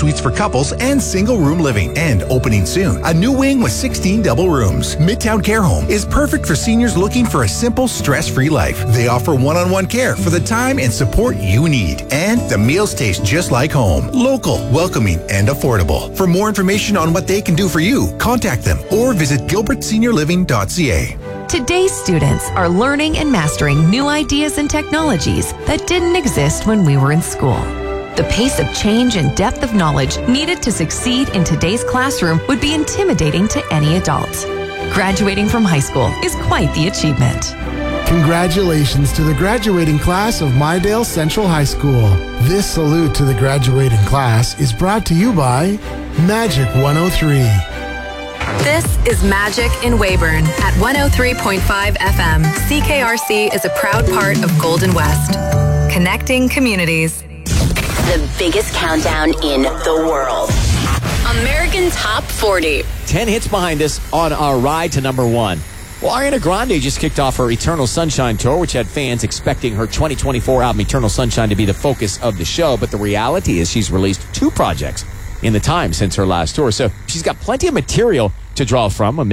suites for couples and single-room living. And opening soon, a new wing with 16 double rooms. Midtown Care Home is perfect for seniors looking for a simple, stress-free life. They offer one-on-one care for the time and support you need. And the meals taste just like home. Local, welcoming, and affordable. For more information on what they can do for you, contact them or visit gilbertseniorliving.ca. Today's students are learning and mastering new ideas and technologies that didn't exist when we were in school. The pace of change and depth of knowledge needed to succeed in today's classroom would be intimidating to any adult. Graduating from high school is quite the achievement. Congratulations to the graduating class of Mydale Central High School. This salute to the graduating class is brought to you by Magic 103. This is Magic in Weyburn at 103.5 FM. CKRC is a proud part of Golden West. Connecting communities. The biggest countdown in the world. American Top 40. 10 hits behind us on our ride to number 1. Well, Ariana Grande just kicked off her Eternal Sunshine tour, which had fans expecting her 2024 album Eternal Sunshine to be the focus of the show. But the reality is she's released 2 projects in the time since her last tour. So she's got plenty of material to draw from.